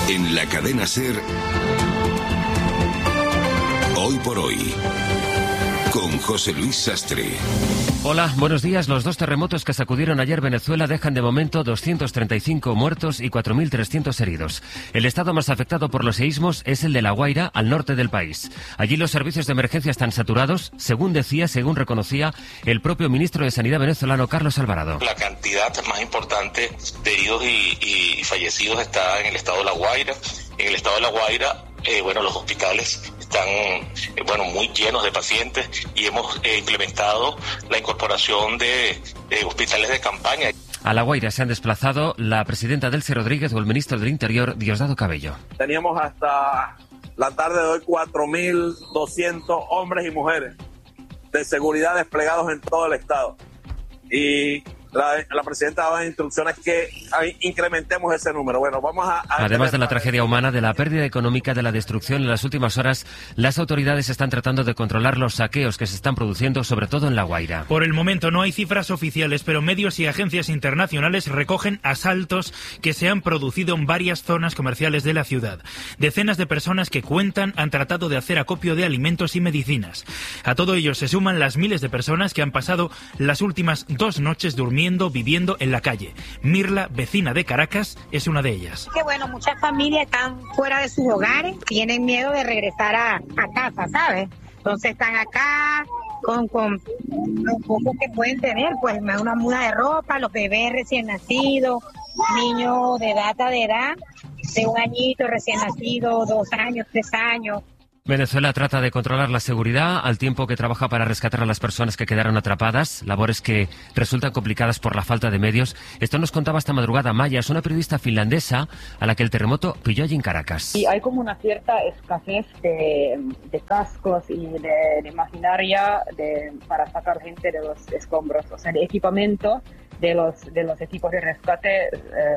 En la cadena SER, Hoy por Hoy, con José Luis Sastre. Hola, buenos días. Los dos terremotos que sacudieron ayer Venezuela dejan de momento 235 muertos y 4.300 heridos. El estado más afectado por los seísmos es el de La Guaira, al norte del país. Allí los servicios de emergencia están saturados, según reconocía el propio ministro de Sanidad venezolano, Carlos Alvarado. La cantidad más importante de heridos y fallecidos está en el estado de La Guaira. En el estado de La Guaira, los hospitales están muy llenos de pacientes y hemos implementado la incorporación de hospitales de campaña. A La Guaira se han desplazado la presidenta Delcy Rodríguez o el ministro del Interior, Diosdado Cabello. Teníamos hasta la tarde de hoy 4.200 hombres y mujeres de seguridad desplegados en todo el estado. Y la presidenta ha dado instrucciones que incrementemos ese número. Bueno, vamos a Además de la tragedia humana, de la pérdida económica, de la destrucción, en las últimas horas las autoridades están tratando de controlar los saqueos que se están produciendo, sobre todo en La Guaira. Por el momento no hay cifras oficiales, pero medios y agencias internacionales recogen asaltos que se han producido en varias zonas comerciales de la ciudad. Decenas de personas que cuentan han tratado de hacer acopio de alimentos y medicinas. A todo ello se suman las miles de personas que han pasado las últimas 2 noches viviendo en la calle. Mirla, vecina de Caracas, es una de ellas. Que muchas familias están fuera de sus hogares, tienen miedo de regresar a casa, ¿sabes? Entonces están acá con lo poco que pueden tener, pues una muda de ropa, los bebés recién nacidos, niños de edad, de 1 añito recién nacido, 2 años, 3 años. Venezuela trata de controlar la seguridad al tiempo que trabaja para rescatar a las personas que quedaron atrapadas, labores que resultan complicadas por la falta de medios. Esto nos contaba esta madrugada Maya, es una periodista finlandesa a la que el terremoto pilló allí en Caracas. Y hay como una cierta escasez de cascos y de maquinaria para sacar gente de los escombros, o sea, de equipamiento. De los equipos de rescate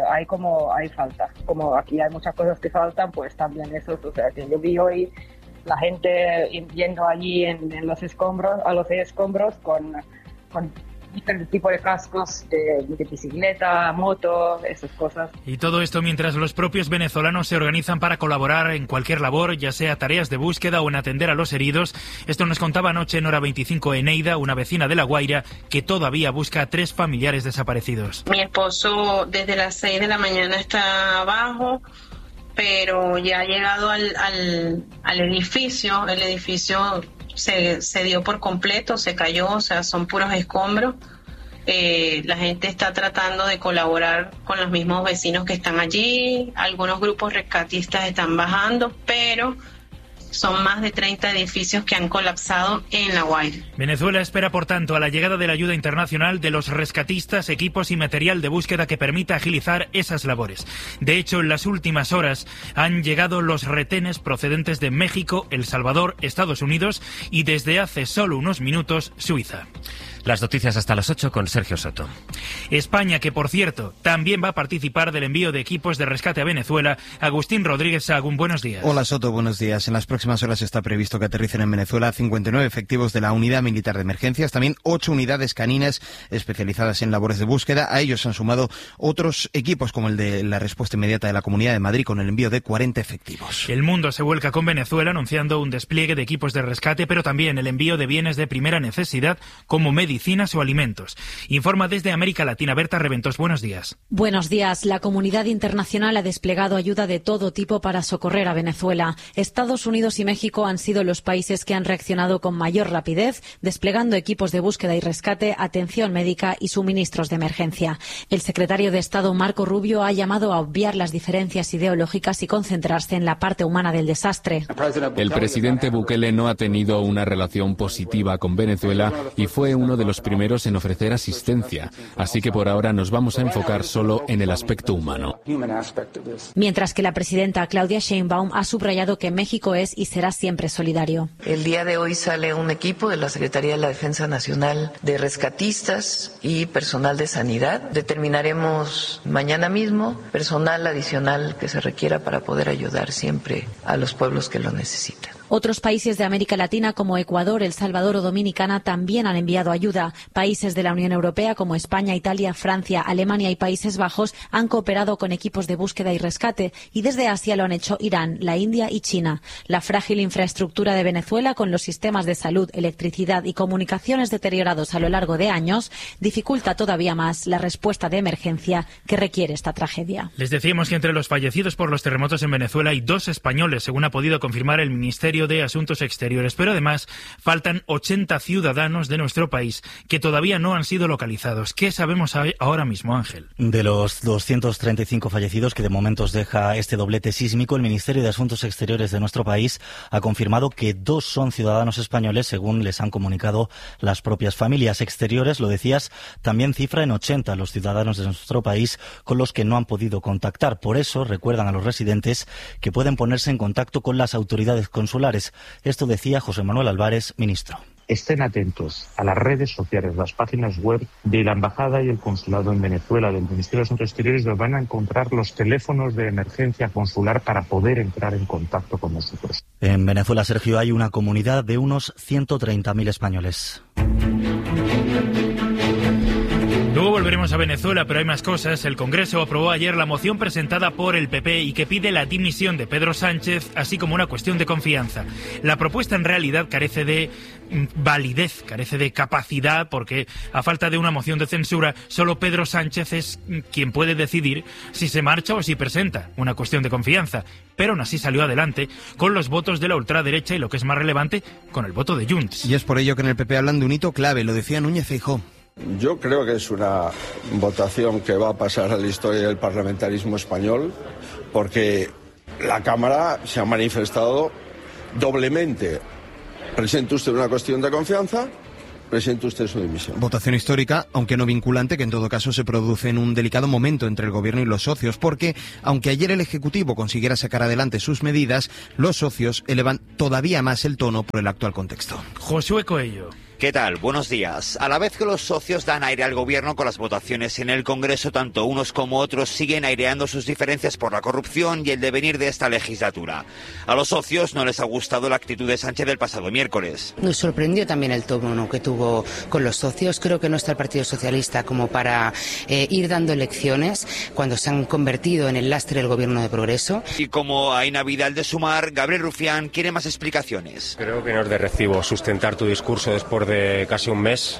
hay falta. Como aquí hay muchas cosas que faltan, pues también eso, o sea, que yo vi hoy la gente yendo allí a los escombros con diferentes tipos de cascos de bicicleta, moto, esas cosas. Y todo esto mientras los propios venezolanos se organizan para colaborar en cualquier labor, ya sea tareas de búsqueda o en atender a los heridos. Esto nos contaba anoche en Hora 25 Eneida, una vecina de La Guaira, que todavía busca a 3 familiares desaparecidos. Mi esposo desde las 6 de la mañana está abajo, pero ya ha llegado al edificio. El edificio se dio por completo, se cayó, o sea, son puros escombros. La gente está tratando de colaborar con los mismos vecinos que están allí. Algunos grupos rescatistas están bajando, pero son más de 30 edificios que han colapsado en La Guaira. Venezuela espera, por tanto, a la llegada de la ayuda internacional, de los rescatistas, equipos y material de búsqueda que permita agilizar esas labores. De hecho, en las últimas horas han llegado los retenes procedentes de México, El Salvador, Estados Unidos y desde hace solo unos minutos, Suiza. Las noticias hasta las 8 con Sergio Soto. España, que por cierto, también va a participar del envío de equipos de rescate a Venezuela. Agustín Rodríguez Sagún, buenos días. Hola Soto, buenos días. En las próximas horas está previsto que aterricen en Venezuela 59 efectivos de la Unidad Militar de Emergencias, también 8 unidades caninas especializadas en labores de búsqueda. A ellos se han sumado otros equipos como el de la respuesta inmediata de la Comunidad de Madrid con el envío de 40 efectivos. El mundo se vuelca con Venezuela anunciando un despliegue de equipos de rescate, pero también el envío de bienes de primera necesidad como medicinas o alimentos. Informa desde América Latina Berta Reventos. Buenos días. Buenos días. La comunidad internacional ha desplegado ayuda de todo tipo para socorrer a Venezuela. Estados Unidos y México han sido los países que han reaccionado con mayor rapidez, desplegando equipos de búsqueda y rescate, atención médica y suministros de emergencia. El secretario de Estado Marco Rubio ha llamado a obviar las diferencias ideológicas y concentrarse en la parte humana del desastre. El presidente Bukele no ha tenido una relación positiva con Venezuela y fue uno de los primeros en ofrecer asistencia, así que por ahora nos vamos a enfocar solo en el aspecto humano. Mientras que la presidenta Claudia Sheinbaum ha subrayado que México es y será siempre solidario. El día de hoy sale un equipo de la Secretaría de la Defensa Nacional de rescatistas y personal de sanidad. Determinaremos mañana mismo personal adicional que se requiera para poder ayudar siempre a los pueblos que lo necesitan. Otros países de América Latina como Ecuador, El Salvador o Dominicana también han enviado ayuda. Países de la Unión Europea como España, Italia, Francia, Alemania y Países Bajos han cooperado con equipos de búsqueda y rescate, y desde Asia lo han hecho Irán, la India y China. La frágil infraestructura de Venezuela, con los sistemas de salud, electricidad y comunicaciones deteriorados a lo largo de años, dificulta todavía más la respuesta de emergencia que requiere esta tragedia. Les decíamos que entre los fallecidos por los terremotos en Venezuela hay 2 españoles, según ha podido confirmar el Ministerio de Asuntos Exteriores, pero además faltan 80 ciudadanos de nuestro país que todavía no han sido localizados. ¿Qué sabemos ahora mismo, Ángel? De los 235 fallecidos que de momentos deja este doblete sísmico, el Ministerio de Asuntos Exteriores de nuestro país ha confirmado que 2 son ciudadanos españoles, según les han comunicado las propias familias. Exteriores, lo decías, también cifra en 80 los ciudadanos de nuestro país con los que no han podido contactar. Por eso recuerdan a los residentes que pueden ponerse en contacto con las autoridades consulares. Esto decía José Manuel Álvarez, ministro. Estén atentos a las redes sociales, las páginas web de la Embajada y el Consulado en Venezuela, del Ministerio de Asuntos Exteriores, donde van a encontrar los teléfonos de emergencia consular para poder entrar en contacto con nosotros. En Venezuela, Sergio, hay una comunidad de unos 130.000 españoles. Luego volveremos a Venezuela, pero hay más cosas. El Congreso aprobó ayer la moción presentada por el PP y que pide la dimisión de Pedro Sánchez, así como una cuestión de confianza. La propuesta en realidad carece de validez, carece de capacidad, porque a falta de una moción de censura, solo Pedro Sánchez es quien puede decidir si se marcha o si presenta una cuestión de confianza. Pero aún así salió adelante con los votos de la ultraderecha y, lo que es más relevante, con el voto de Junts. Y es por ello que en el PP hablan de un hito clave, lo decía Núñez Feijóo. Yo creo que es una votación que va a pasar a la historia del parlamentarismo español, porque la Cámara se ha manifestado doblemente. Presente usted una cuestión de confianza, presente usted su dimisión. Votación histórica, aunque no vinculante, que en todo caso se produce en un delicado momento entre el Gobierno y los socios, porque aunque ayer el Ejecutivo consiguiera sacar adelante sus medidas, los socios elevan todavía más el tono por el actual contexto. Josué Coello. ¿Qué tal? Buenos días. A la vez que los socios dan aire al gobierno con las votaciones en el Congreso, tanto unos como otros siguen aireando sus diferencias por la corrupción y el devenir de esta legislatura. A los socios no les ha gustado la actitud de Sánchez del pasado miércoles. Nos sorprendió también el tono que tuvo con los socios. Creo que no está el Partido Socialista como para ir dando lecciones cuando se han convertido en el lastre del gobierno de progreso. Y como hay Navidad de Sumar, Gabriel Rufián quiere más explicaciones. Creo que no es de recibo sustentar tu discurso después de casi un mes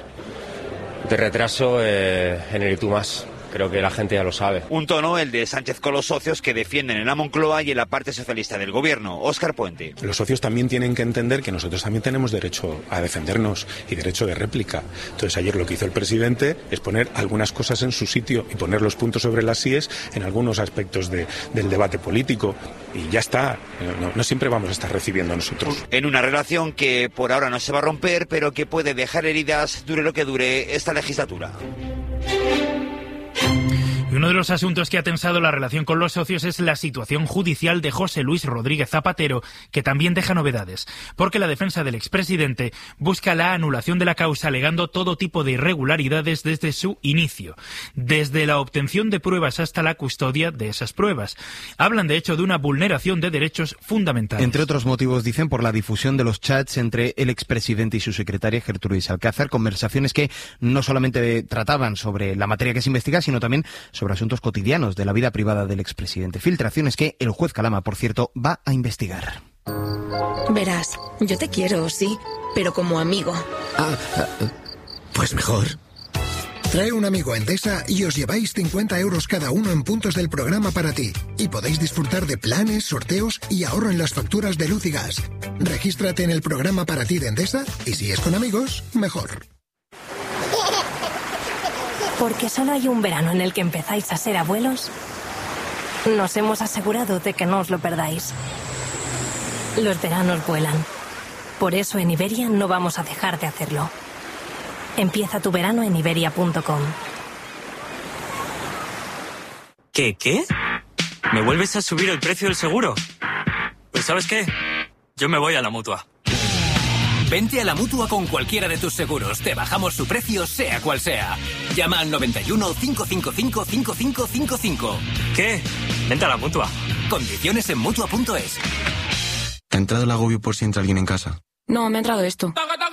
de retraso en el Y Tú Más. Creo que la gente ya lo sabe. Un tono, el de Sánchez con los socios que defienden en la Moncloa y en la parte socialista del gobierno. Óscar Puente. Los socios también tienen que entender que nosotros también tenemos derecho a defendernos y derecho de réplica. Entonces ayer lo que hizo el presidente es poner algunas cosas en su sitio y poner los puntos sobre las íes en algunos aspectos del debate político. Y ya está. No siempre vamos a estar recibiendo nosotros. En una relación que por ahora no se va a romper, pero que puede dejar heridas dure lo que dure esta legislatura. Y uno de los asuntos que ha tensado la relación con los socios es la situación judicial de José Luis Rodríguez Zapatero, que también deja novedades, porque la defensa del expresidente busca la anulación de la causa alegando todo tipo de irregularidades desde su inicio, desde la obtención de pruebas hasta la custodia de esas pruebas. Hablan de hecho de una vulneración de derechos fundamentales. Entre otros motivos, dicen, por la difusión de los chats entre el expresidente y su secretaria Gertrudis Alcázar, conversaciones que no solamente trataban sobre la materia que se investiga, sino también sobre asuntos cotidianos de la vida privada del expresidente. Filtraciones que el juez Calama, por cierto, va a investigar. Verás, yo te quiero, sí, pero como amigo. Pues mejor. Trae un amigo a Endesa y os lleváis 50 euros cada uno en puntos del programa para ti. Y podéis disfrutar de planes, sorteos y ahorro en las facturas de luz y gas. Regístrate en el programa para ti de Endesa y si es con amigos, mejor. Porque solo hay un verano en el que empezáis a ser abuelos, nos hemos asegurado de que no os lo perdáis. Los veranos vuelan. Por eso en Iberia no vamos a dejar de hacerlo. Empieza tu verano en iberia.com. ¿Qué? ¿Me vuelves a subir el precio del seguro? Pues ¿sabes qué? Yo me voy a la Mutua. Vente a la Mutua con cualquiera de tus seguros. Te bajamos su precio, sea cual sea. Llama al 91 555 5555. ¿Qué? Vente a la Mutua. Condiciones en Mutua.es. ¿Te ha entrado el agobio por si entra alguien en casa? No, me ha entrado esto.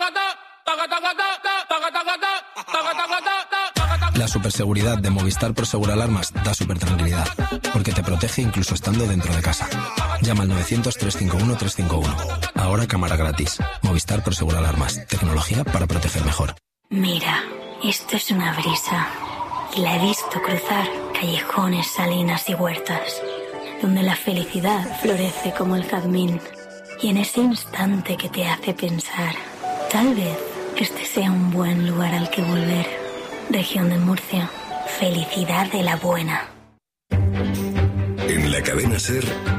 La superseguridad de Movistar Prosegur Alarmas da supertranquilidad, porque te protege incluso estando dentro de casa. Llama al 900-351-351. Ahora cámara gratis. Movistar Prosegur Alarmas. Tecnología para proteger mejor. Mira, esto es una brisa. Y la he visto cruzar callejones, salinas y huertas, donde la felicidad florece como el jazmín. Y en ese instante que te hace pensar, tal vez este sea un buen lugar al que volver. Región de Murcia, felicidad de la buena. En la cadena SER,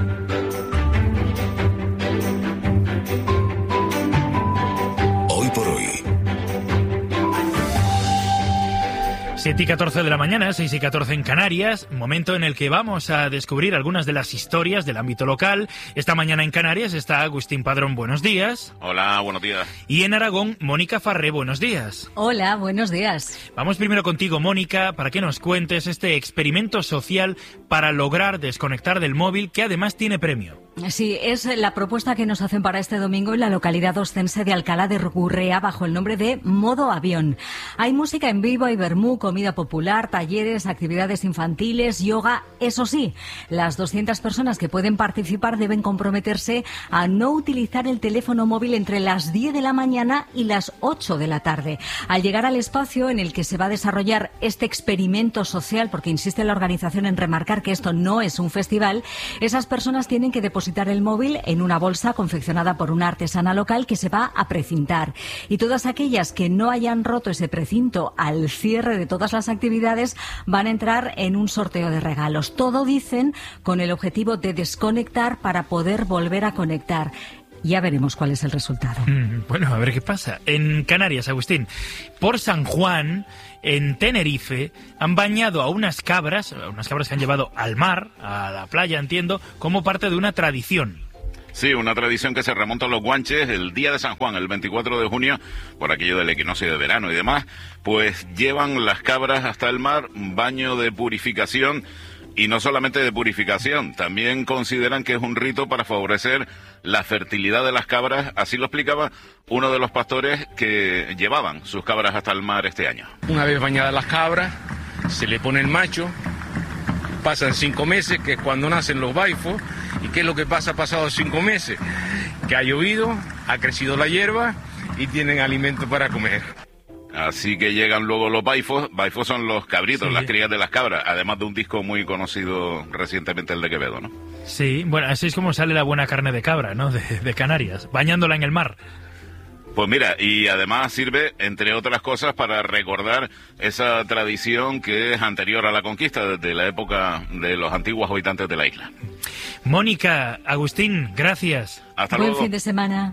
Hoy por Hoy. 7:14 de la mañana, 6:14 en Canarias, momento en el que vamos a descubrir algunas de las historias del ámbito local. Esta mañana en Canarias está Agustín Padrón, buenos días. Hola, buenos días. Y en Aragón, Mónica Farré, buenos días. Hola, buenos días. Vamos primero contigo, Mónica, para que nos cuentes este experimento social para lograr desconectar del móvil, que además tiene premio. Sí, es la propuesta que nos hacen para este domingo en la localidad oscense de Alcalá de Gurrea bajo el nombre de Modo Avión. Hay música en vivo, hay vermú, comida popular, talleres, actividades infantiles, yoga. Eso sí, las 200 personas que pueden participar deben comprometerse a no utilizar el teléfono móvil entre las 10 de la mañana y las 8 de la tarde. Al llegar al espacio en el que se va a desarrollar este experimento social, porque insiste la organización en remarcar que esto no es un festival, esas personas tienen que depositar el móvil en una bolsa confeccionada por una artesana local que se va a precintar. Y todas aquellas que no hayan roto ese precinto al cierre de todas las actividades van a entrar en un sorteo de regalos. Todo, dicen, con el objetivo de desconectar para poder volver a conectar. Ya veremos cuál es el resultado. Bueno, a ver qué pasa. En Canarias, Agustín, por San Juan, en Tenerife, han bañado a unas cabras que han llevado al mar, a la playa, entiendo, como parte de una tradición. Sí, una tradición que se remonta a los guanches el día de San Juan, el 24 de junio, por aquello del equinoccio de verano y demás, pues llevan las cabras hasta el mar, baño de purificación. Y no solamente de purificación, también consideran que es un rito para favorecer la fertilidad de las cabras. Así lo explicaba uno de los pastores que llevaban sus cabras hasta el mar este año. Una vez bañadas las cabras, se le pone el macho, pasan 5 meses, que es cuando nacen los baifos. ¿Y qué es lo que pasa pasados 5 meses? Que ha llovido, ha crecido la hierba y tienen alimento para comer. Así que llegan luego los baifos. Baifos son los cabritos, sí, las crías de las cabras, además de un disco muy conocido recientemente, el de Quevedo, ¿no? Sí, bueno, así es como sale la buena carne de cabra, ¿no? De Canarias, bañándola en el mar. Pues mira, y además sirve, entre otras cosas, para recordar esa tradición que es anterior a la conquista, desde la época de los antiguos habitantes de la isla. Mónica, Agustín, gracias. Hasta luego. Buen fin de semana.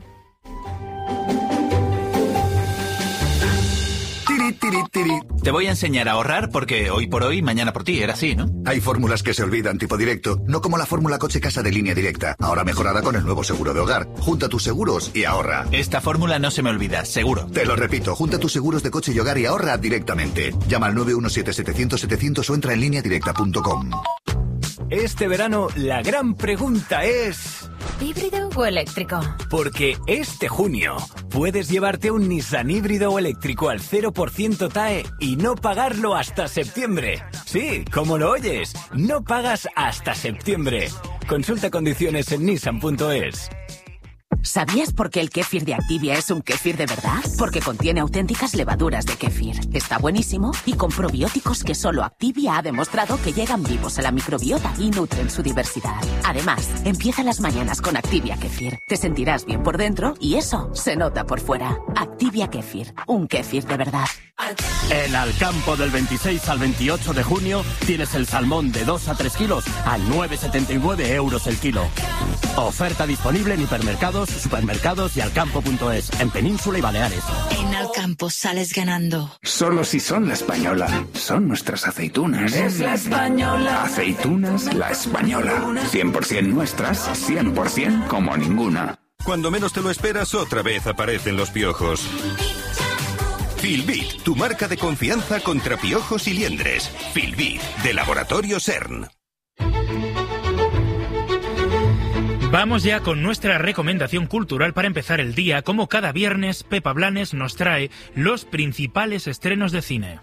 Te voy a enseñar a ahorrar porque hoy por hoy, mañana por ti, era así, ¿no? Hay fórmulas que se olvidan, tipo directo, no como la fórmula coche casa de Línea Directa, ahora mejorada con el nuevo seguro de hogar. Junta tus seguros y ahorra. Esta fórmula no se me olvida, seguro. Te lo repito, junta tus seguros de coche y hogar y ahorra directamente. Llama al 917-700-700 o entra en lineadirecta.com. Este verano la gran pregunta es... ¿híbrido o eléctrico? Porque este junio puedes llevarte un Nissan híbrido o eléctrico al 0% TAE y no pagarlo hasta septiembre. Sí, como lo oyes, no pagas hasta septiembre. Consulta condiciones en nissan.es. ¿Sabías por qué el kéfir de Activia es un kéfir de verdad? Porque contiene auténticas levaduras de kéfir. Está buenísimo y con probióticos que solo Activia ha demostrado que llegan vivos a la microbiota y nutren su diversidad. Además, empieza las mañanas con Activia Kéfir. Te sentirás bien por dentro y eso se nota por fuera. Activia Kéfir, un kéfir de verdad. En Alcampo del 26 al 28 de junio tienes el salmón de 2 a 3 kilos a 9,79 euros el kilo. Oferta disponible en hipermercados, supermercados y alcampo.es, en Península y Baleares. En Alcampo sales ganando. Solo si son La Española. Son nuestras aceitunas. Es La Española. Aceitunas La Española. 100% nuestras, 100% como ninguna. Cuando menos te lo esperas, otra vez aparecen los piojos. Filbit, tu marca de confianza contra piojos y liendres. Filbit, de Laboratorio CERN. Vamos ya con nuestra recomendación cultural para empezar el día. Como cada viernes, Pepa Blanes nos trae los principales estrenos de cine.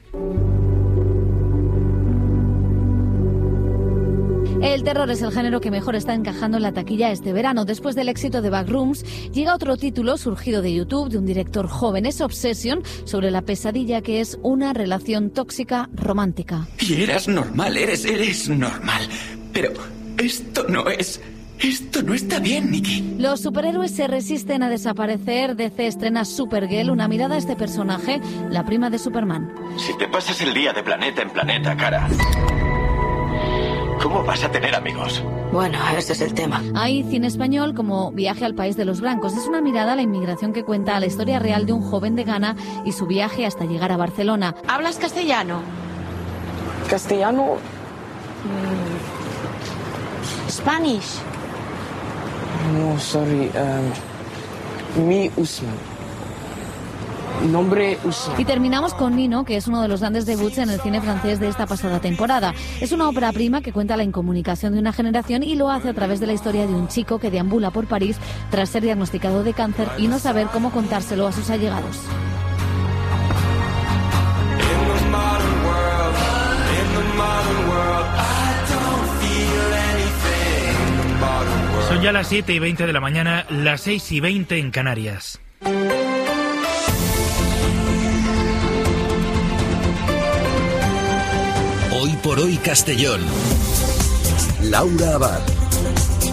El terror es el género que mejor está encajando en la taquilla este verano. Después del éxito de Backrooms, llega otro título surgido de YouTube de un director joven. Es Obsession, sobre la pesadilla que es una relación tóxica romántica. Y eras normal, eres normal. Pero esto no está bien, Nikki. Los superhéroes se resisten a desaparecer. DC estrena Supergirl, una mirada a este personaje, la prima de Superman. Si te pasas el día de planeta en planeta, cara, ¿cómo vas a tener amigos? Bueno, ese es el tema. Hay cine español como Viaje al País de los Blancos. Es una mirada a la inmigración que cuenta la historia real de un joven de Ghana y su viaje hasta llegar a Barcelona. ¿Hablas castellano? Castellano. Spanish. No, sorry. Mi Usman. Nombre Usman. Y terminamos con Nino, que es uno de los grandes debuts en el cine francés de esta pasada temporada. Es una ópera prima que cuenta la incomunicación de una generación y lo hace a través de la historia de un chico que deambula por París tras ser diagnosticado de cáncer y no saber cómo contárselo a sus allegados. Son ya las 7:20 de la mañana, las 6:20 en Canarias. Hoy por hoy Castellón. Laura Abad.